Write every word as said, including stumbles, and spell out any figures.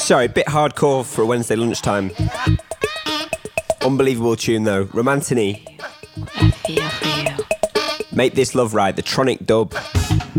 Sorry, a bit hardcore for a Wednesday lunchtime. Unbelievable tune though. Romantini. I feel for you. Make This Love Right, the Tronic dub.